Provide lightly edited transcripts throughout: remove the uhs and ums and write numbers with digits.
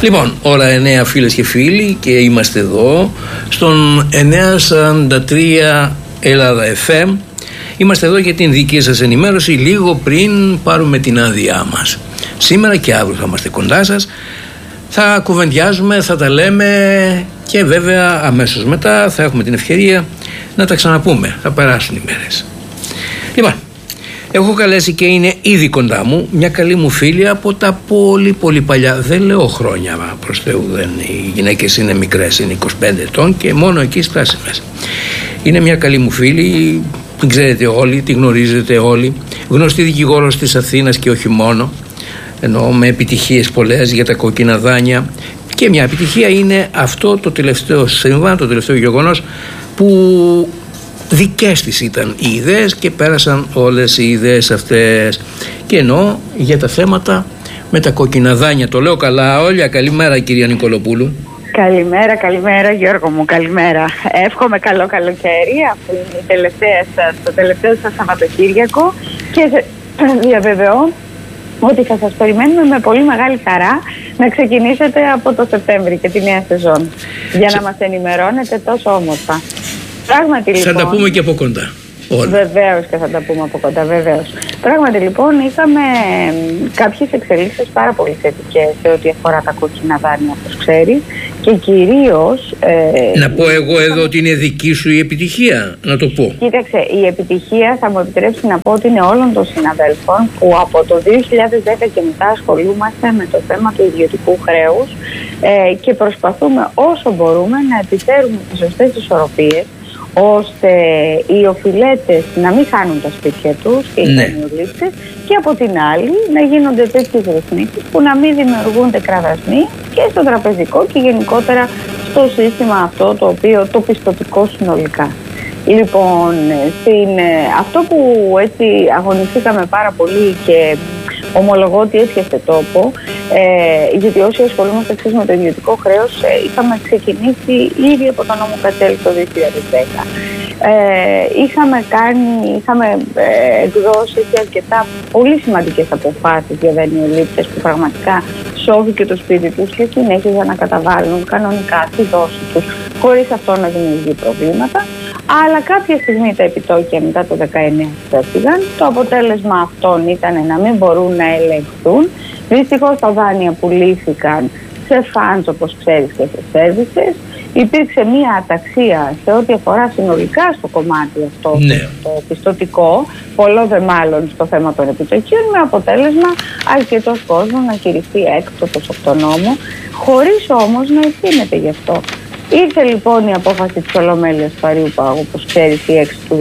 Λοιπόν, ώρα 9 φίλες και φίλοι, και είμαστε εδώ στον 943 Ελλάδα FM. Είμαστε εδώ για την δική σας ενημέρωση λίγο πριν πάρουμε την άδειά μας. Σήμερα και αύριο θα είμαστε κοντά σας. Θα κουβεντιάζουμε, θα τα λέμε και βέβαια αμέσως μετά θα έχουμε την ευκαιρία να τα ξαναπούμε. Θα περάσουν οι μέρες. Λοιπόν, έχω καλέσει και είναι ήδη κοντά μου μια καλή μου φίλη από τα πολύ παλιά. Δεν λέω χρόνια, προς Θεού, οι γυναίκες είναι μικρές, είναι 25 ετών και μόνο εκεί στάσιμες. Είναι μια καλή μου φίλη, την ξέρετε όλοι, την γνωρίζετε όλοι. Γνωστή δικηγόρος της Αθήνας και όχι μόνο, ενώ με επιτυχίες πολλές για τα κόκκινα δάνεια. Και μια επιτυχία είναι αυτό το τελευταίο σύμβαν, το τελευταίο γεγονός που δικές της ήταν οι ιδέες και πέρασαν όλες οι ιδέες αυτές. Και εννοώ για τα θέματα με τα κόκκινα δάνεια. Το λέω καλά όλα? Καλημέρα κυρία Νικολοπούλου. Καλημέρα Γιώργο μου, καλημέρα. Εύχομαι καλό καλοκαίρι, αφού είναι το τελευταίο σας Σαββατοκύριακο, και διαβεβαιώ ότι θα σας περιμένουμε με πολύ μεγάλη χαρά να ξεκινήσετε από το Σεπτέμβρη και τη νέα σεζόν, για να μας ενημερώνετε τόσο όμορφα. Πράγματι, λοιπόν, θα τα πούμε και από κοντά. Βεβαίως και θα τα πούμε από κοντά, βεβαίως. Πράγματι, λοιπόν, είχαμε κάποιες εξελίξεις πάρα πολύ θετικές σε ό,τι αφορά τα κόκκινα δάνεια, όπως ξέρεις, και κυρίως... να πω εγώ εδώ ότι είναι δική σου η επιτυχία, να το πω. Κοίταξε, η επιτυχία θα μου επιτρέψει να πω ότι είναι όλων των συναδέλφων που από το 2010 και μετά ασχολούμαστε με το θέμα του ιδιωτικού χρέους και προσπαθούμε όσο μπορούμε να επιφέρουμε τις σωστές ισορροπίες, ώστε οι οφειλέτες να μην χάνουν τα σπίτια τους και οι δανειολήπτες, και από την άλλη να γίνονται τέτοιες ρυθμίσεις που να μην δημιουργούνται κραδασμοί και στο τραπεζικό και γενικότερα στο σύστημα αυτό το πιστωτικό συνολικά. Λοιπόν, αυτό που έτσι αγωνιστήκαμε πάρα πολύ και ομολογώ ότι έσχεσε τόπο, γιατί όσοι ασχολούμαστε με το ιδιωτικό χρέος είχαμε ξεκινήσει ήδη από τον νόμο Κατσέλη το 2010. Είχαμε εκδώσει και αρκετά πολύ σημαντικές αποφάσεις για δανειολήπτες που πραγματικά σώθηκε το σπίτι τους και συνέχιζαν να καταβάλουν κανονικά τη δόση τους χωρίς αυτό να δημιουργεί προβλήματα. Αλλά κάποια στιγμή τα επιτόκια μετά το 19 έφυγαν. Το αποτέλεσμα αυτών ήταν να μην μπορούν να ελεγχθούν. Δυστυχώς τα δάνεια πουλήθηκαν σε funds, όπως ξέρεις, και σε services. Υπήρξε μία αταξία σε ό,τι αφορά συνολικά στο κομμάτι αυτό το πιστωτικό, πολλό δε μάλλον στο θέμα των επιτοκίων, με αποτέλεσμα αρκετός κόσμος να κηρυχθεί έκπτωτος από τον νόμο, χωρίς όμως να ευθύνεται γι' αυτό. Ήρθε λοιπόν η απόφαση της Ολομέλειας του Αριού Πάγου, όπως ξέρεις, η 6 του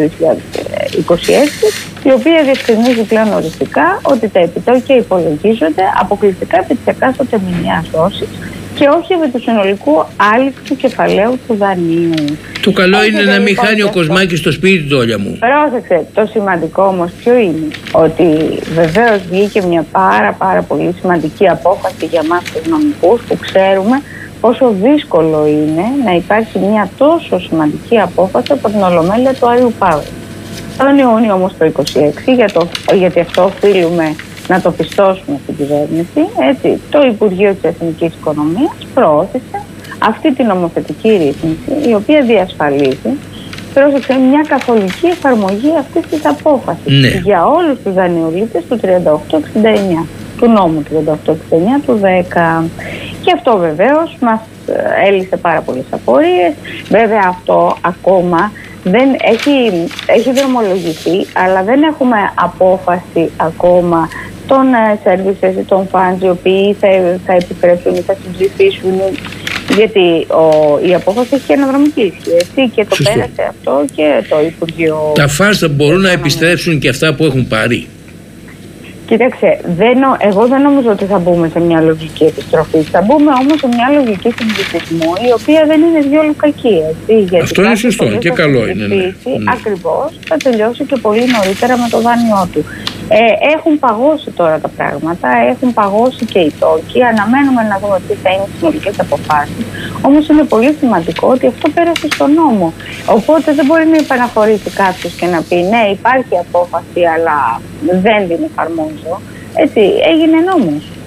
2026, η οποία διευκρινίζει πλέον οριστικά ότι τα επιτόκια υπολογίζονται αποκλειστικά επί της εκάστοτε μηνιαίας δόσης και όχι επί του συνολικού άλυκτου κεφαλαίου του δανείου. Το καλό είναι να μην χάνει ο Κοσμάκης στο σπίτι του, όλα μου. Πρόσεξε, το σημαντικό όμως ποιο είναι? Ότι βεβαίως βγήκε μια πάρα πολύ σημαντική απόφαση για μας τους νομικούς, που ξέρουμε πόσο δύσκολο είναι να υπάρχει μια τόσο σημαντική απόφαση από την Ολομέλεια του Αριού Πάγου. Τον Ιούνιο όμως το 2026, γιατί αυτό οφείλουμε να το πιστώσουμε στην κυβέρνηση, έτσι, το Υπουργείο της Εθνικής Οικονομίας προώθησε αυτή την νομοθετική ρύθμιση, η οποία διασφαλίζει, πρόσεξε, μια καθολική εφαρμογή αυτής της απόφασης για όλους τους δανειολήπτες του 3869, του νόμου 3869 του 10. Και αυτό βεβαίως μας έλυσε πάρα πολλές απορίες. Βέβαια αυτό ακόμα δεν έχει δρομολογηθεί, αλλά δεν έχουμε απόφαση ακόμα των services ή των funds οι οποίοι θα επιτρέψουν ή θα συμψηφίσουν, γιατί η απόφαση έχει και αναδρομική ισχύ, και το πέρασε αυτό και το Υπουργείο. Τα funds θα μπορούν να επιστρέψουν και αυτά που έχουν πάρει? Κοίταξε, εγώ δεν νομίζω ότι θα μπούμε σε μια λογική επιστροφή. Θα μπούμε όμως σε μια λογική συμψηφισμού, η οποία δεν είναι διόλου κακή. Γιατί αυτό είναι σωστό και καλό είναι. Ακριβώς, θα τελειώσει και πολύ νωρίτερα με το δάνειό του. Έχουν παγώσει τώρα τα πράγματα, έχουν παγώσει και οι τόκοι. Αναμένουμε να δούμε τι θα είναι οι συνολικές αποφάσεις. Όμως είναι πολύ σημαντικό ότι αυτό πέρασε στον νόμο. Οπότε δεν μπορεί να υπαναχωρήσει κάποιος και να πει ναι, υπάρχει απόφαση, αλλά δεν την εφαρμόζω. Έτσι, έγινε νόμος.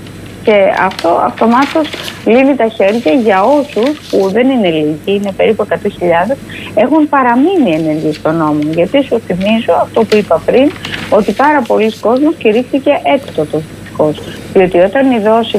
Και αυτό αυτομάτως λύνει τα χέρια για όσους που δεν είναι λίγοι, είναι περίπου 100.000, έχουν παραμείνει ενεργοί στον νόμο. Γιατί σου θυμίζω αυτό που είπα πριν, ότι πάρα πολλοί κόσμος κηρύχθηκε έκτοτος δυστυχώς. Διότι όταν η δόση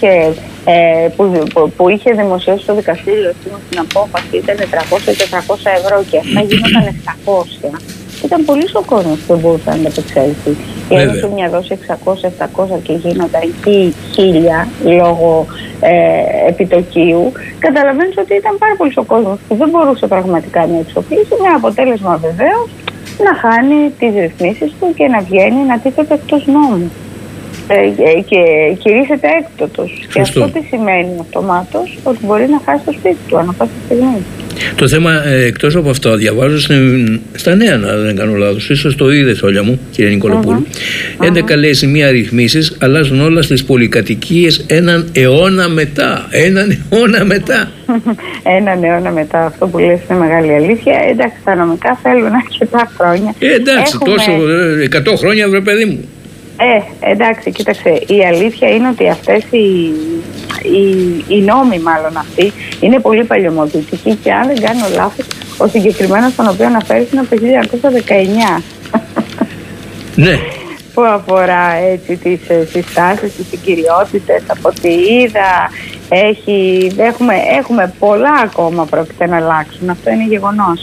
που είχε δημοσιεύσει το δικαστήριο στην απόφαση ήταν 300 και 400 ευρώ και αυτά γίνονταν 700, ήταν πολύ ο κόσμος που μπορούσε να ανταπεξέλθει. Έδωσε μια δόση 600-700 και γίνονταν εκεί 1.000 λόγω επιτοκίου. Καταλαβαίνεις ότι ήταν πάρα πολύ ο κόσμος που δεν μπορούσε πραγματικά να εξοπλίσει, με αποτέλεσμα βεβαίως να χάνει τις ρυθμίσεις του και να βγαίνει να τίθεται εκτός νόμου. Και κηρύσσεται έκτοτος. Και αυτό τι σημαίνει αυτομάτως? Ότι μπορεί να χάσει το σπίτι του ανά πάσα στιγμή. Το θέμα, εκτός από αυτό, διαβάζω στα νέα, να δεν κάνω λάθος, ίσως το είδες, Όλια μου, κύριε Νικολοπούλου. 11 λέει σημεία ρυθμίσεις αλλάζουν όλα στις πολυκατοικίες έναν αιώνα μετά. Έναν αιώνα μετά. Έναν αιώνα μετά. Αυτό που λες είναι μεγάλη αλήθεια. Εντάξει, τα νομικά θέλουν αρκετά χρόνια. Εντάξει, τόσο 100 χρόνια, βρε παιδί μου. Εντάξει, κοίταξε, η αλήθεια είναι ότι αυτές οι νόμοι μάλλον αυτοί είναι πολύ παλιωμοδυτικοί και αν δεν κάνω λάθος, ο συγκεκριμένος τον οποίο αναφέρεις είναι από το 1919. Ναι. Που αφορά έτσι τις συστάσεις, τις συγκυριότητες, από ό,τι είδα. Έχουμε πολλά ακόμα πρόκειται να αλλάξουν, αυτό είναι γεγονός.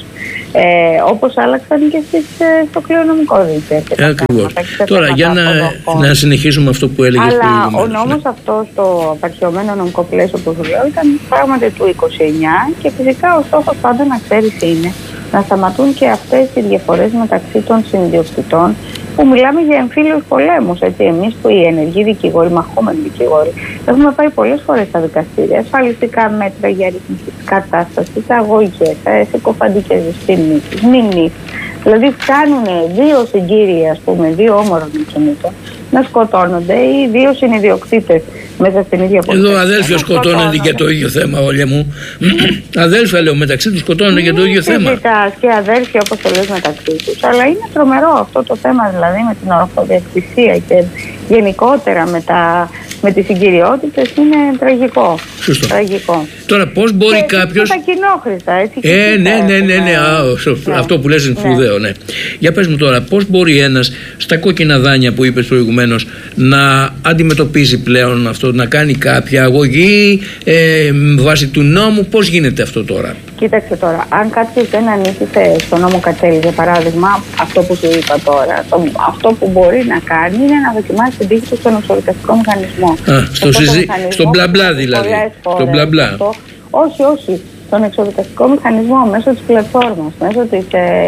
Όπως άλλαξαν και στο κληρονομικό δίκαιο. Ακριβώς. Τώρα για να συνεχίσουμε αυτό που έλεγες προηγουμένως. Αλλά ο νόμος αυτός, το απαρχαιωμένο νομικό πλαίσιο που σου λέω, ήταν πράγματι του 29 και φυσικά ο στόχος πάντα να ξέρεις είναι να σταματούν και αυτές οι διαφορές μεταξύ των συνδιοκτητών, που μιλάμε για εμφύλιους πολέμους. Εμείς που οι ενεργοί δικηγόροι, μαχόμενοι δικηγόροι, έχουμε πάει πολλές φορές στα δικαστήρια, ασφαλιστικά μέτρα για ρύθμιση της κατάστασης, αγωγές, συκοφαντικές δυστημίσεις, μηνύσεις. Δηλαδή φτάνουν δύο συγκύριοι, ας πούμε, δύο όμορων κινήτων, να σκοτώνονται ή δύο συνειδιοκτήτες μέσα στην ίδια πολιτεία. Εδώ αδέλφια σκοτώνονται για το ίδιο θέμα, Όλια μου. Αδέλφια λέω, μεταξύ τους σκοτώνονται για το ίδιο θέμα. Και αδέλφια, όπως το λες, μεταξύ τους. Αλλά είναι τρομερό αυτό το θέμα, δηλαδή με την ορθοδιακτησία και γενικότερα με τις συγκυριότητες, είναι τραγικό. Σωστό. Τραγικό. Τώρα πώς μπορεί κάποιος... Και τα κοινόχρηστα, έτσι. Ναι. Αυτό που λες είναι σπουδαίο, ναι. Για πες μου τώρα, πώς μπορεί ένας στα κόκκινα δάνεια που είπες προηγουμένως να αντιμετωπίζει πλέον αυτό, να κάνει κάποια αγωγή βάσει του νόμου, πώς γίνεται αυτό τώρα? Κοίταξε τώρα, αν κάποιος δεν ανήκει στο νόμο Κατσέλη, για παράδειγμα, αυτό που σου είπα τώρα, αυτό που μπορεί να κάνει είναι να δοκιμάσει την τύχη του στον εξοδικαστικό μηχανισμό. Στον μπλα-μπλα δηλαδή. Στον μπλα-μπλα. Όχι. Στον εξοδικαστικό μηχανισμό, μέσω της πλατφόρμας, μέσω της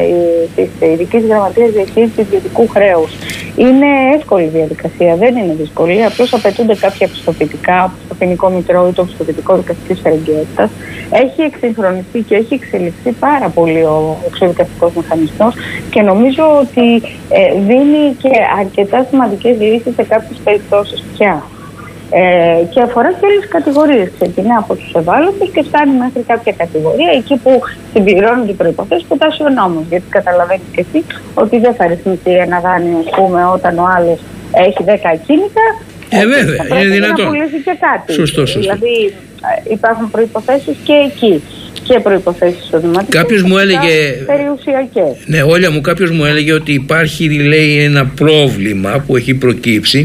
Ειδικής Γραμματείας Διαχείρισης Ιδιωτικού Χρέους. Είναι εύκολη διαδικασία, δεν είναι δυσκολία. Απλώς απαιτούνται κάποια πιστοποιητικά, όπως το ποινικό μητρό ή το πιστοποιητικό δικαστικής φερεγγιότητας. Έχει εξυγχρονιστεί και έχει εξελιχθεί πάρα πολύ ο εξοδικαστικός μηχανισμός και νομίζω ότι δίνει και αρκετά σημαντικές λύσεις σε κάποιες περιπτώσεις πια. Και αφορά και άλλες κατηγορίες. Ξεκινά από τους ευάλωτους και φτάνει μέχρι κάποια κατηγορία εκεί που συμπληρώνουν οι προϋποθέσεις που τάσει ο νόμος. Γιατί καταλαβαίνεις και εσύ ότι δεν θα ρυθμιστεί ένα δάνειο, ας πούμε, όταν ο άλλος έχει 10 ακίνητα. Βέβαια, είναι δυνατόν. Να πουλήσει και κάτι. Σωστό. Δηλαδή υπάρχουν προϋποθέσεις και εκεί. Και προϋποθέσεις οδηματικές. Κάποιος μου έλεγε. Περιουσιακές. Ναι, Όλια μου, κάποιος μου έλεγε ότι υπάρχει, λέει, ένα πρόβλημα που έχει προκύψει.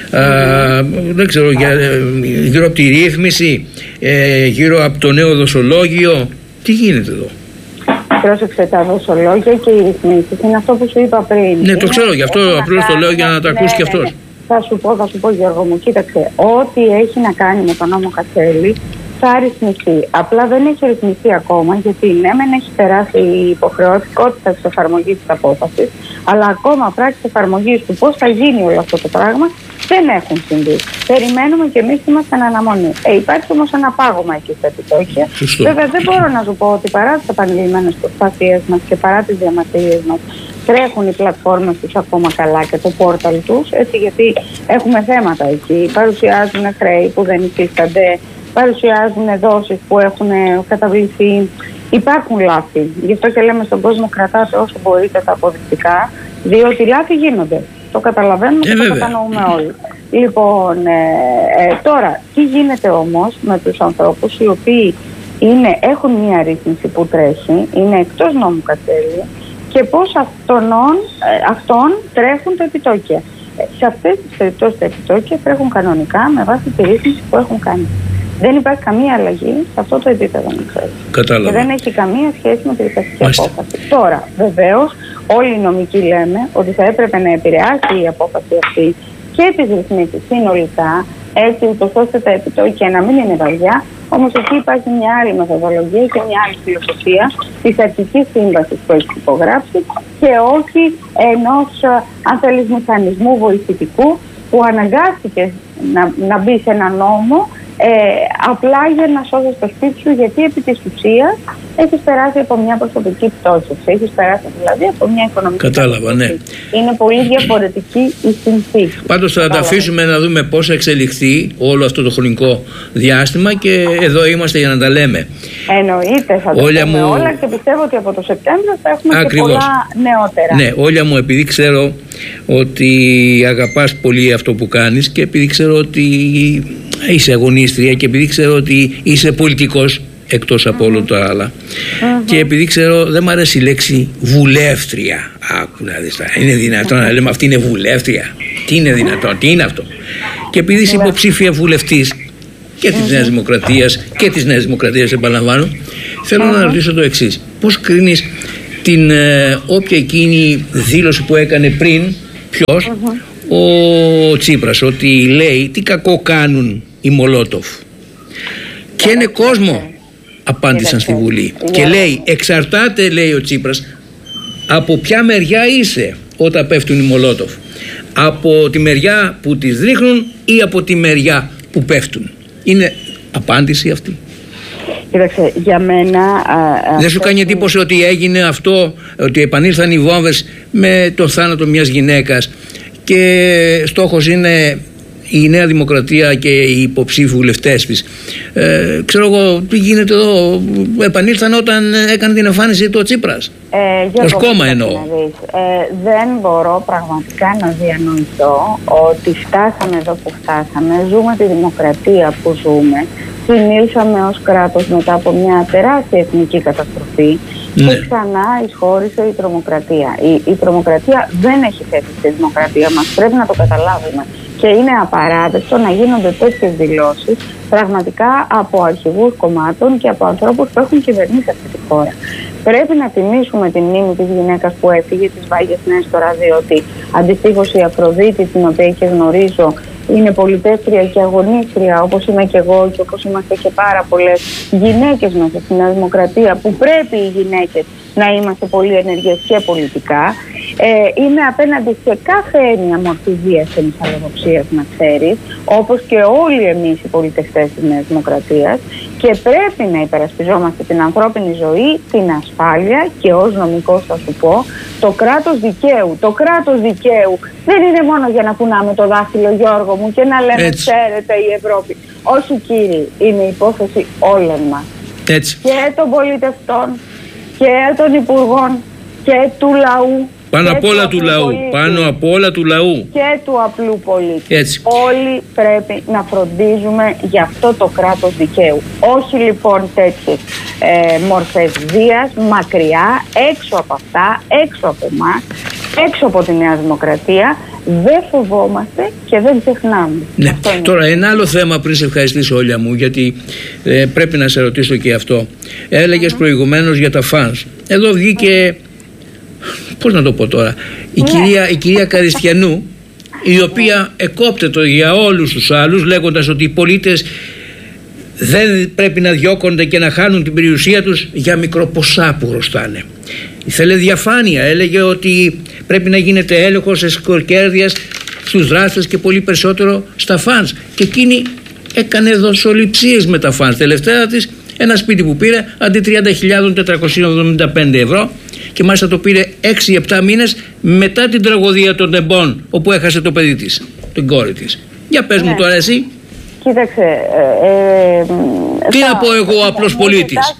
Δεν ξέρω, γύρω από τη ρύθμιση, γύρω από το νέο δοσολόγιο. Τι γίνεται εδώ? Πρόσεξε, τα δοσολόγια και οι ρυθμίσεις είναι αυτό που σου είπα πριν. Ναι, το ξέρω, γι' αυτό απλώς το λέω για να το ακούσει κι αυτός. Θα σου πω, Γιώργο μου, κοίταξε, ό,τι έχει να κάνει με τον νόμο Κατσέλη θα ρυθμιστεί. Απλά δεν έχει ρυθμιστεί ακόμα, γιατί ναι, μεν έχει περάσει η υποχρεωτικότητα της εφαρμογής της απόφασης, αλλά ακόμα πράξεις εφαρμογής του πώς θα γίνει όλο αυτό το πράγμα δεν έχουν συμβεί. Περιμένουμε και εμείς είμαστε εν αναμονή. Υπάρχει όμως ένα πάγωμα εκεί στα επιτόκια. Βέβαια, δεν μπορώ να σου πω ότι παρά τις επανειλημμένες προσπάθειές μας και παρά τις διαμαρτυρίες μας, τρέχουν οι πλατφόρμες τους ακόμα καλά και το πόρταλ τους, έτσι, γιατί έχουμε θέματα εκεί. Παρουσιάζουν χρέη που δεν υφίστανται, παρουσιάζουν δόσεις που έχουν καταβληθεί. Υπάρχουν λάθη. Γι' αυτό και λέμε στον κόσμο, κρατάτε όσο μπορείτε τα αποδεικτικά, διότι λάθη γίνονται. Το καταλαβαίνουμε και το κατανοούμε όλοι. Λοιπόν, τώρα, τι γίνεται όμως με τους ανθρώπους οι οποίοι έχουν μια ρύθμιση που τρέχει, είναι εκτός νόμου κατέλη και πώς αυτών τρέχουν τα επιτόκια. Σε αυτές τις περιπτώσεις τα επιτόκια τρέχουν κανονικά με βάση τη ρύθμιση που έχουν κάνει. Δεν υπάρχει καμία αλλαγή σε αυτό το επίπεδο, να ξέρεις. Κατάλαβα. Και δεν έχει καμία σχέση με τη δικαστική απόφαση. Τώρα, βεβαίως, όλοι οι νομικοί λέμε ότι θα έπρεπε να επηρεάσει η απόφαση αυτή και τις ρυθμίσεις συνολικά, έτσι ούτως ώστε τα επιτόκια να μην είναι βαριά. Όμως εκεί υπάρχει μια άλλη μεθοδολογία και μια άλλη φιλοσοφία της αρχικής σύμβασης που έχει υπογράψει και όχι ενός, αν θέλεις, μηχανισμού βοηθητικού που αναγκάστηκε να μπει σε ένα νόμο απλά για να σώσεις το σπίτι σου, γιατί επί της ουσίας έχεις περάσει από μια προσωπική πτώση. Έχεις περάσει δηλαδή από μια οικονομική. Κατάλαβα, ναι. Είναι πολύ διαφορετική η συνθήκη. Πάντως θα τα αφήσουμε να δούμε πώς θα εξελιχθεί όλο αυτό το χρονικό διάστημα και εδώ είμαστε για να τα λέμε. Εννοείται, θα τα πούμε όλα και πιστεύω ότι από το Σεπτέμβριο θα έχουμε και πολλά νεότερα. Ναι, Όλια μου, επειδή ξέρω ότι αγαπάς πολύ αυτό που κάνεις και επειδή ξέρω ότι είσαι αγωνίστρια και επειδή ξέρω ότι είσαι πολιτικός εκτός από όλα τα άλλα και επειδή ξέρω, δεν μου αρέσει η λέξη βουλεύτρια. Άκου να δεις, είναι δυνατόν να λέμε αυτή είναι βουλεύτρια? Τι είναι δυνατόν, τι είναι αυτό? Και επειδή είσαι υποψήφια βουλευτής και της Νέας Δημοκρατίας και της Νέας Δημοκρατίας, επαναλαμβάνω, θέλω να ρωτήσω το εξής: πώς κρίνεις την όποια εκείνη δήλωση που έκανε πριν, ποιος, ο Τσίπρας, ότι λέει τι κακό κάνουν οι Μολότοφ και είναι κόσμο, απάντησαν στη Βουλή και λέει εξαρτάται, λέει ο Τσίπρας, από ποια μεριά είσαι όταν πέφτουν οι Μολότοφ, από τη μεριά που τις ρίχνουν ή από τη μεριά που πέφτουν. Είναι απάντηση αυτή? Κοίταξε, για μένα... δεν σου κάνει εντύπωση ότι έγινε αυτό, ότι επανήλθαν οι βόμβες με το θάνατο μιας γυναίκας και στόχος είναι η Νέα Δημοκρατία και οι υποψήφοι βουλευτές της? Ξέρω εγώ τι γίνεται εδώ. Επανήλθαν όταν έκανε την εμφάνιση του Τσίπρας. Ως κόμμα εννοώ. Δεν μπορώ πραγματικά να διανοηθώ ότι φτάσαμε εδώ που φτάσαμε. Ζούμε τη δημοκρατία που ζούμε. Συνήλθαμε ως κράτος μετά από μια τεράστια εθνική καταστροφή. Και ξανά εισχώρησε η τρομοκρατία. Η τρομοκρατία δεν έχει θέση στη δημοκρατία μας. Πρέπει να το καταλάβουμε. Και είναι απαράδεκτο να γίνονται τέτοιες δηλώσεις πραγματικά από αρχηγούς κομμάτων και από ανθρώπους που έχουν κυβερνήσει αυτή τη χώρα. Πρέπει να τιμήσουμε τη μνήμη της γυναίκας που έφυγε, της Βάγιας Νέστορα, διότι αντιστοίχως η Αφροδίτη, την οποία και γνωρίζω, είναι πολιτεύτρια και αγωνίστρια, όπως είμαι και εγώ και όπως είμαστε και πάρα πολλές γυναίκες μέσα στην Νέα Δημοκρατία, που πρέπει οι γυναίκες να είμαστε πολύ ενεργές και πολιτικά. Είμαι απέναντι σε κάθε έννοια μορφή βίας και μυσαλλοδοξίας, να ξέρεις, όπως και όλοι εμείς οι πολιτευτές της Νέας Δημοκρατίας, και πρέπει να υπερασπιζόμαστε την ανθρώπινη ζωή, την ασφάλεια και ως νομικός θα σου πω, το κράτος δικαίου. Το κράτος δικαίου δεν είναι μόνο για να κουνάμε το δάχτυλο, Γιώργο μου, και να λέμε ξέρετε η Ευρώπη. Όχι κύριοι, είναι υπόθεση όλων μας. Και των πολιτευτών και των υπουργών και του λαού. Πάνω απ' όλα του λαού. Πάνω απ' όλα του λαού. Και του απλού πολίτη. Έτσι. Όλοι πρέπει να φροντίζουμε για αυτό το κράτος δικαίου. Όχι λοιπόν τέτοιες μορφές βίας, μακριά, έξω από αυτά, έξω από εμάς, έξω από τη Νέα Δημοκρατία. Δεν φοβόμαστε και δεν ξεχνάμε. Ναι. Τώρα ένα άλλο θέμα, πριν σε ευχαριστήσω Όλια μου, γιατί πρέπει να σε ρωτήσω και αυτό. Έλεγες προηγουμένως για τα φανς. Εδώ βγήκε, πώς να το πω τώρα, η κυρία Καριστιανού, η οποία εκόπτεται για όλους τους άλλους, λέγοντας ότι οι πολίτες δεν πρέπει να διώκονται και να χάνουν την περιουσία τους για μικροποσά που χρωστάνε. Ήθελε διαφάνεια, έλεγε ότι πρέπει να γίνεται έλεγχος εσκοκέρδιας στους δράστες και πολύ περισσότερο στα φανς. Και εκείνη έκανε δοσοληψίες με τα φανς. Τελευταία της ένα σπίτι που πήρε αντί 30.475 ευρώ, και μάλιστα το πήρε 6-7 μήνες μετά την τραγωδία των Τεμπών, όπου έχασε το παιδί της, την κόρη της. Για πες μου τώρα εσύ. Κοίταξε, τι να πω εγώ, απλός πολίτης?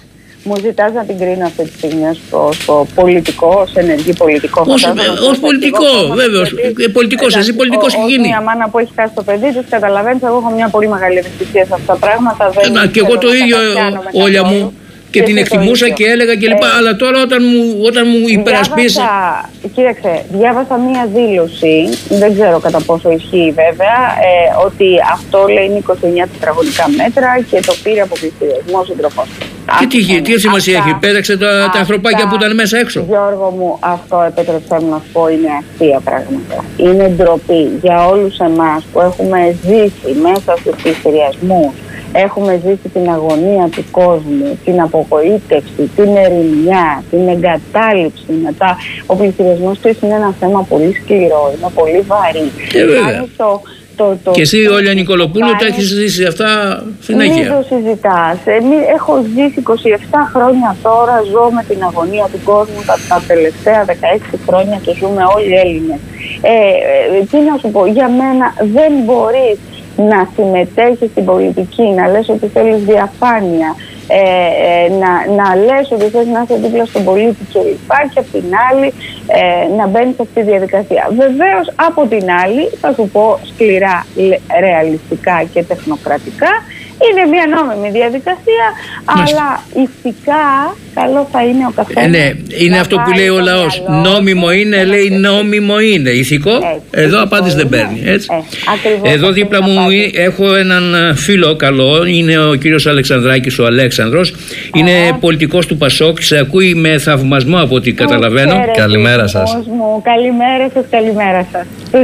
Μου ζητάς να την κρίνω αυτή τη στιγμή ως πολιτικό, ως ενεργή πολιτικό. Ως πολιτικό, βέβαια. Πολιτικός, εσύ πολιτικός έχει γίνει. Μια μάνα που έχει χάσει το παιδί της, καταλαβαίνεις, εγώ έχω μια πολύ μεγάλη ευαισθησία σε αυτά τα πράγματα. Και εγώ το ίδιο, Όλια μου. Και την εκτιμούσα και έλεγα κλπ. Αλλά τώρα όταν μου υπερασπίσει. Κοίταξε, διάβασα μία δήλωση, δεν ξέρω κατά πόσο ισχύει βέβαια, ότι αυτό λέει είναι 29 τετραγωνικά μέτρα και το πήρε από πληστηριασμό σύντροφός. Και τι σημασία έχει, πέταξε τα ανθρωπάκια που ήταν μέσα έξω. Γιώργο μου, αυτό επέτρεψέ μου να σου πω, είναι αστεία πράγματα. Είναι ντροπή για όλους εμάς που έχουμε ζήσει μέσα στους πληστηριασμούς. Έχουμε ζήσει την αγωνία του κόσμου, την απογοήτευση, την ερημιά, την εγκατάλειψη μετά. Ο πληστηριασμός του είναι ένα θέμα πολύ σκληρό, είναι πολύ βαρύ. Και εσύ, Όλια Νικολοπούλου, τα έχεις ζήσει αυτά συνέχεια. Μην το συζητάς. Έχω ζήσει 27 χρόνια τώρα, ζω με την αγωνία του κόσμου, τα τελευταία 16 χρόνια το ζούμε όλοι οι Έλληνες. Τι να σου πω, για μένα δεν μπορείς να συμμετέχεις στην πολιτική, να λες ότι θέλεις διαφάνεια, να λες ότι θες να είσαι δίπλα στον πολίτη κλπ. Και από την άλλη να μπαίνεις σε αυτή τη διαδικασία. Βεβαίως από την άλλη θα σου πω σκληρά, ρεαλιστικά και τεχνοκρατικά, είναι μια νόμιμη διαδικασία, αλλά ηθικά καλό θα είναι ο καθένας. Ναι, είναι αυτό που λέει ο λαός. Νόμιμο είναι, λέει νόμιμο είναι. Ηθικό, εδώ απάντηση δεν παίρνει. Έτσι. Εδώ δίπλα μου έχω έναν φίλο καλό, είναι ο κύριος Αλεξανδράκης, ο Αλέξανδρος. Είναι πολιτικός του Πασόκ, σε ακούει με θαυμασμό από ό,τι καταλαβαίνω. Καλημέρα σας. Καλημέρα σας.